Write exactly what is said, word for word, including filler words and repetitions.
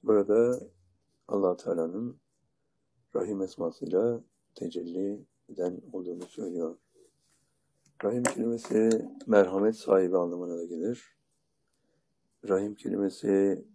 Burada Allah Teala'nın Rahim esmasıyla tecelli eden olduğunu söylüyor. Rahim kelimesi merhamet sahibi anlamına da gelir. Rahim kelimesi